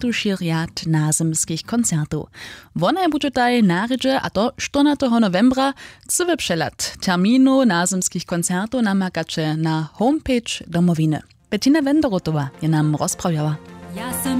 najtuši rjad nazymskich koncertów. One budżetaj narydże, a to 14 novembra, cywy przelat terminu nazymskich koncertów namakacze na homepage Domowiny. Bettina Wenderotowa je nam rozprawiała.